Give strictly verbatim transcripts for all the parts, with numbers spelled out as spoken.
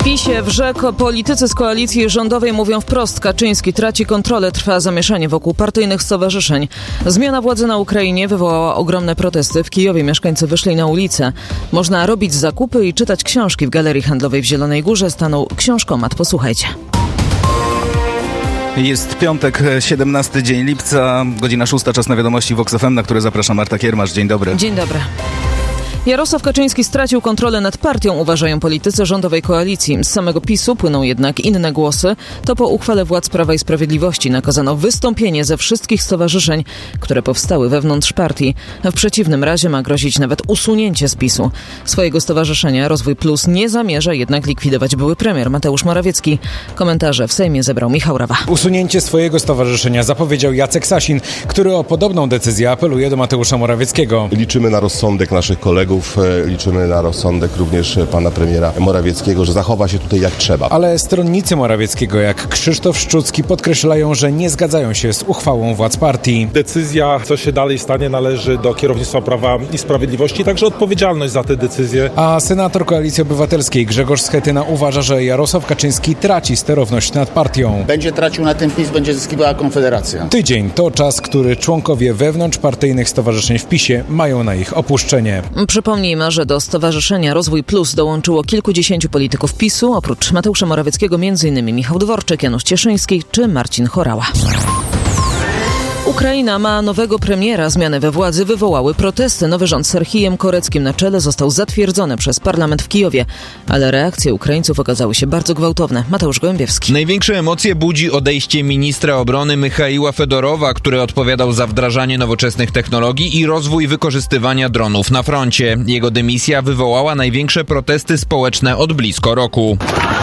PiSie wrzek. Politycy z koalicji rządowej mówią wprost: Kaczyński traci kontrolę, trwa zamieszanie wokół partyjnych stowarzyszeń. Zmiana władzy na Ukrainie wywołała ogromne protesty. W Kijowie mieszkańcy wyszli na ulicę. Można robić zakupy i czytać książki. W galerii handlowej w Zielonej Górze stanął książkomat. Posłuchajcie. Jest piątek, siedemnasty dzień lipca, godzina szósta, czas na wiadomości Vox F M, na które zaprasza Marta Kiermasz. Dzień dobry. Dzień dobry. Jarosław Kaczyński stracił kontrolę nad partią, uważają politycy rządowej koalicji. Z samego PiSu płyną jednak inne głosy. To po uchwale władz Prawa i Sprawiedliwości nakazano wystąpienie ze wszystkich stowarzyszeń, które powstały wewnątrz partii. W przeciwnym razie ma grozić nawet usunięcie z PiSu. Swojego stowarzyszenia Rozwój Plus nie zamierza jednak likwidować były premier Mateusz Morawiecki. Komentarze w Sejmie zebrał Michał Rawa. Usunięcie swojego stowarzyszenia zapowiedział Jacek Sasin, który o podobną decyzję apeluje do Mateusza Morawieckiego. Liczymy na rozsądek naszych kolegów. Liczymy na rozsądek również pana premiera Morawieckiego, że zachowa się tutaj jak trzeba. Ale stronnicy Morawieckiego, jak Krzysztof Szczucki, podkreślają, że nie zgadzają się z uchwałą władz partii. Decyzja, co się dalej stanie, należy do kierownictwa Prawa i Sprawiedliwości, także odpowiedzialność za te decyzje. A senator Koalicji Obywatelskiej Grzegorz Schetyna uważa, że Jarosław Kaczyński traci sterowność nad partią. Będzie tracił na tym PiS, będzie zyskiwała Konfederacja. Tydzień to czas, który członkowie wewnątrzpartyjnych stowarzyszeń w PiSie mają na ich opuszczenie. Przypomnijmy, że do Stowarzyszenia Rozwój Plus dołączyło kilkudziesięciu polityków PiSu, oprócz Mateusza Morawieckiego m.in. Michał Dworczyk, Janusz Cieszyński czy Marcin Horała. Ukraina ma nowego premiera. Zmiany we władzy wywołały protesty. Nowy rząd z Serhijem Koreckim na czele został zatwierdzony przez parlament w Kijowie. Ale reakcje Ukraińców okazały się bardzo gwałtowne. Mateusz Gołębiewski. Największe emocje budzi odejście ministra obrony Michaiła Fedorowa, który odpowiadał za wdrażanie nowoczesnych technologii i rozwój wykorzystywania dronów na froncie. Jego dymisja wywołała największe protesty społeczne od blisko roku.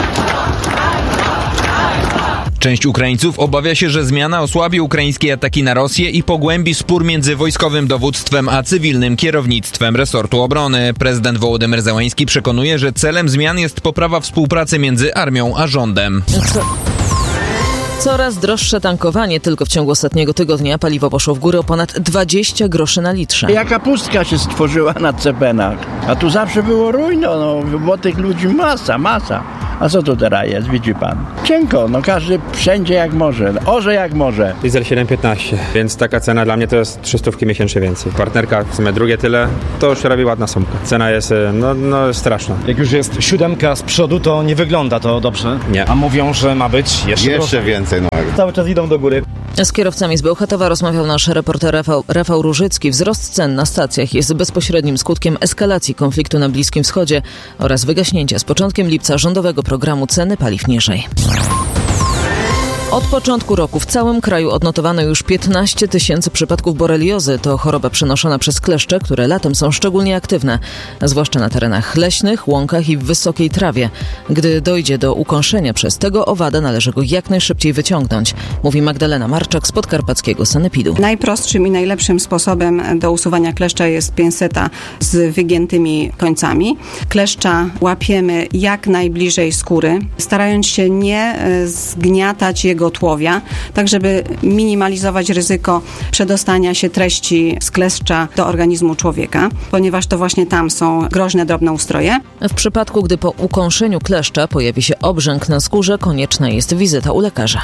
Część Ukraińców obawia się, że zmiana osłabi ukraińskie ataki na Rosję i pogłębi spór między wojskowym dowództwem a cywilnym kierownictwem resortu obrony. Prezydent Wołodymyr Zełański przekonuje, że celem zmian jest poprawa współpracy między armią a rządem. Co? Coraz droższe tankowanie. Tylko w ciągu ostatniego tygodnia paliwo poszło w górę o ponad dwadzieścia groszy na litrze. Jaka pustka się stworzyła na cepenach. A tu zawsze było rujno, no, bo tych ludzi masa, masa. A co to teraz jest, widzi pan? Cienko, no każdy wszędzie jak może, orze jak może. Diesel siedem piętnaście, więc taka cena dla mnie to jest trzystówki miesięcznie więcej. Partnerka w sumie drugie tyle, to już robi ładna sumka. Cena jest, no, no straszna. Jak już jest siódemka z przodu, to nie wygląda to dobrze. Nie. A mówią, że ma być jeszcze, Jeszcze więcej, no. Cały czas idą do góry. Z kierowcami z Bełchatowa rozmawiał nasz reporter Rafał, Rafał Różycki. Wzrost cen na stacjach jest bezpośrednim skutkiem eskalacji konfliktu na Bliskim Wschodzie oraz wygaśnięcia z początkiem lipca rządowego programu ceny paliw niżej. Od początku roku w całym kraju odnotowano już piętnaście tysięcy przypadków boreliozy. To choroba przenoszona przez kleszcze, które latem są szczególnie aktywne, zwłaszcza na terenach leśnych, łąkach i w wysokiej trawie. Gdy dojdzie do ukąszenia przez tego owada, należy go jak najszybciej wyciągnąć, mówi Magdalena Marczak z podkarpackiego sanepidu. Najprostszym i najlepszym sposobem do usuwania kleszcza jest pinseta z wygiętymi końcami. Kleszcza łapiemy jak najbliżej skóry, starając się nie zgniatać jego tułowia, tak żeby minimalizować ryzyko przedostania się treści z kleszcza do organizmu człowieka, ponieważ to właśnie tam są groźne drobnoustroje. W przypadku, gdy po ukąszeniu kleszcza pojawi się obrzęk na skórze, konieczna jest wizyta u lekarza.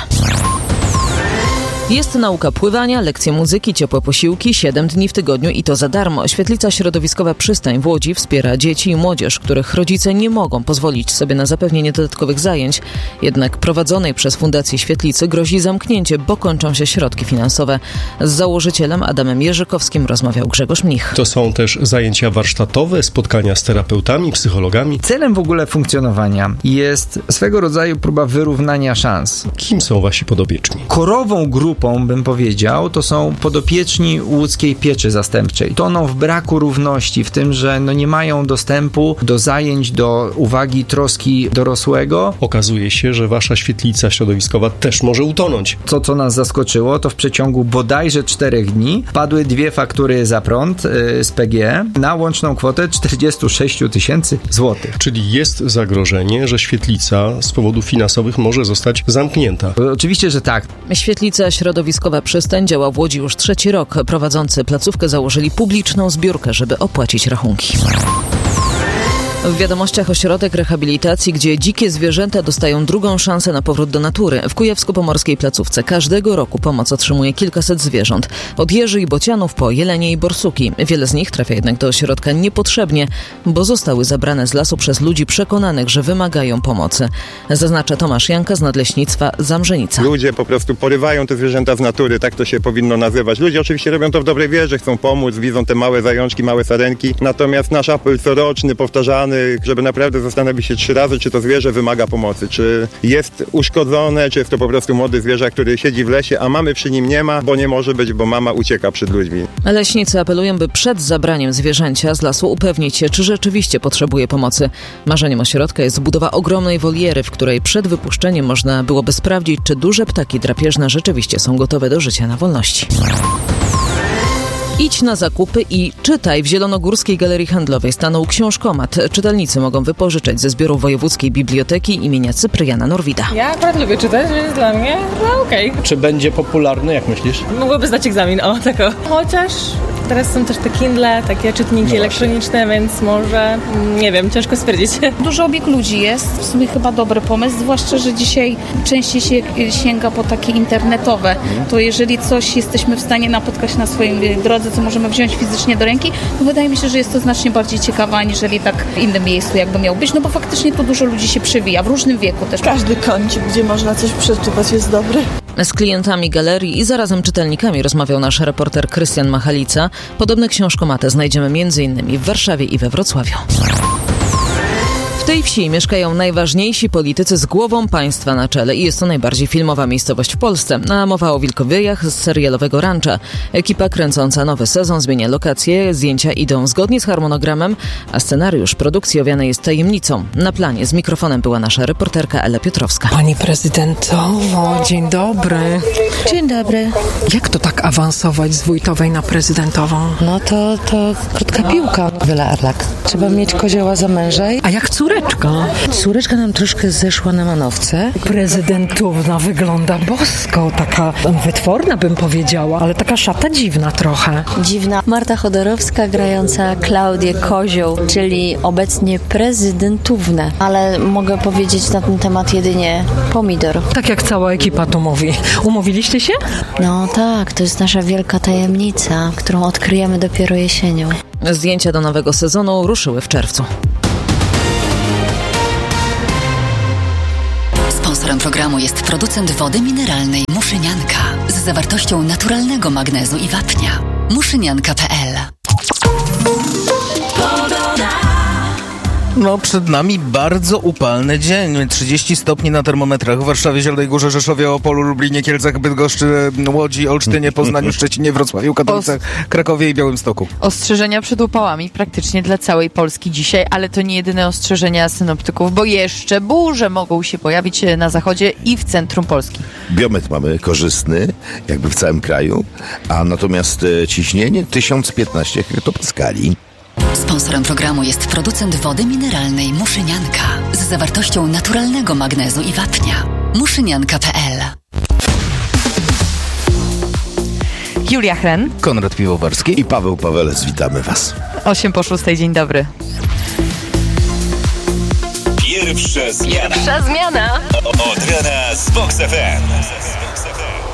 Jest nauka pływania, lekcje muzyki, ciepłe posiłki, siedem dni w tygodniu i to za darmo. Świetlica Środowiskowa Przystań w Łodzi wspiera dzieci i młodzież, których rodzice nie mogą pozwolić sobie na zapewnienie dodatkowych zajęć. Jednak prowadzonej przez Fundację Świetlicy grozi zamknięcie, bo kończą się środki finansowe. Z założycielem Adamem Jerzykowskim rozmawiał Grzegorz Mnich. To są też zajęcia warsztatowe, spotkania z terapeutami, psychologami. Celem w ogóle funkcjonowania jest swego rodzaju próba wyrównania szans. Kim są wasi podobieczni? Korową grupą, bym powiedział, to są podopieczni łódzkiej pieczy zastępczej. Toną w braku równości, w tym, że no nie mają dostępu do zajęć, do uwagi, troski dorosłego. Okazuje się, że wasza świetlica środowiskowa też może utonąć. To, co nas zaskoczyło, to w przeciągu bodajże czterech dni padły dwie faktury za prąd yy, z P G E na łączną kwotę czterdzieści sześć tysięcy złotych. Czyli jest zagrożenie, że świetlica z powodów finansowych może zostać zamknięta. Oczywiście, że tak. Świetlica Środowiskowa Przystań działa w Łodzi już trzeci rok. Prowadzący placówkę założyli publiczną zbiórkę, żeby opłacić rachunki. W wiadomościach ośrodek rehabilitacji, gdzie dzikie zwierzęta dostają drugą szansę na powrót do natury. W kujawsko-pomorskiej placówce każdego roku pomoc otrzymuje kilkaset zwierząt. Od jeży i bocianów po jelenie i borsuki. Wiele z nich trafia jednak do ośrodka niepotrzebnie, bo zostały zabrane z lasu przez ludzi przekonanych, że wymagają pomocy. Zaznacza Tomasz Janka z Nadleśnictwa Zamrzenica. Ludzie po prostu porywają te zwierzęta z natury, tak to się powinno nazywać. Ludzie oczywiście robią to w dobrej wierze, chcą pomóc, widzą te małe zajączki, małe sarenki. Natomiast nasz apel coroczny, powtarzany, żeby naprawdę zastanowić się trzy razy, czy to zwierzę wymaga pomocy, czy jest uszkodzone, czy jest to po prostu młody zwierzak, który siedzi w lesie, a mamy przy nim nie ma, bo nie może być, bo mama ucieka przed ludźmi. Leśnicy apelują, by przed zabraniem zwierzęcia z lasu upewnić się, czy rzeczywiście potrzebuje pomocy. Marzeniem ośrodka jest budowa ogromnej woliery, w której przed wypuszczeniem można byłoby sprawdzić, czy duże ptaki drapieżne rzeczywiście są gotowe do życia na wolności. Idź na zakupy i czytaj. W Zielonogórskiej Galerii Handlowej stanął książkomat. Czytelnicy mogą wypożyczać ze zbioru Wojewódzkiej Biblioteki imienia Cypriana Norwida. Ja akurat lubię czytać, więc dla mnie no okej. Czy będzie popularny, jak myślisz? Mogłoby zdać egzamin, o tako. Chociaż teraz są też te Kindle, takie czytniki no elektroniczne, więc może, nie wiem, ciężko stwierdzić. Dużo obieg ludzi jest, w sumie chyba dobry pomysł, zwłaszcza, że dzisiaj częściej się sięga po takie internetowe. To jeżeli coś jesteśmy w stanie napotkać na swojej drodze, co możemy wziąć fizycznie do ręki, to wydaje mi się, że jest to znacznie bardziej ciekawe, aniżeli tak w innym miejscu jakby miał być, no bo faktycznie tu dużo ludzi się przewija, w różnym wieku też. Każdy kącik, gdzie można coś przeczytać, jest dobry. Z klientami galerii i zarazem czytelnikami rozmawiał nasz reporter Krystian Machalica. Podobne książkomaty znajdziemy m.in. w Warszawie i we Wrocławiu. W tej wsi mieszkają najważniejsi politycy z głową państwa na czele i jest to najbardziej filmowa miejscowość w Polsce. A mowa o wilkowyjach z serialowego Rancza. Ekipa kręcąca nowy sezon zmienia lokacje, zdjęcia idą zgodnie z harmonogramem, a scenariusz produkcji owiany jest tajemnicą. Na planie z mikrofonem była nasza reporterka Ela Piotrowska. Pani prezydentowo, dzień dobry. Dzień dobry. Jak to tak awansować z wójtowej na prezydentową? No to, to krótka piłka. Wyla Arlak. Trzeba mieć kozioła za męża. A jak córeczka? Córeczka nam troszkę zeszła na manowce. Prezydentówna wygląda bosko, taka wytworna bym powiedziała, ale taka szata dziwna trochę. Dziwna. Marta Chodorowska grająca Klaudię Kozioł, czyli obecnie prezydentówne. Ale mogę powiedzieć na ten temat jedynie pomidor. Tak jak cała ekipa tu mówi. Umówiliście się? No tak, to jest nasza wielka tajemnica, którą odkryjemy dopiero jesienią. Zdjęcia do nowego sezonu ruszyły w czerwcu. Sponsorem programu jest producent wody mineralnej Muszynianka z zawartością naturalnego magnezu i wapnia. muszynianka kropka pe el. No, przed nami bardzo upalny dzień. trzydzieści stopni na termometrach w Warszawie, Zielonej Górze, Rzeszowie, Opolu, Lublinie, Kielcach, Bydgoszczy, Łodzi, Olsztynie, Poznaniu, Szczecinie, Wrocławiu, Katowicach, Krakowie i Białymstoku. Ostrzeżenia przed upałami praktycznie dla całej Polski dzisiaj, ale to nie jedyne ostrzeżenia synoptyków, bo jeszcze burze mogą się pojawić na zachodzie i w centrum Polski. Biometr mamy korzystny, jakby w całym kraju, a natomiast ciśnienie tysiąc piętnaście hektopaskali. Sponsorem programu jest producent wody mineralnej Muszynianka z zawartością naturalnego magnezu i wapnia. muszynianka kropka pe el. Julia Hren, Konrad Piwowarski i Paweł Pawelec. Witamy Was. osiem po szóstej, dzień dobry. Pierwsza zmiana. Pierwsza zmiana. Od rana z Vox F M.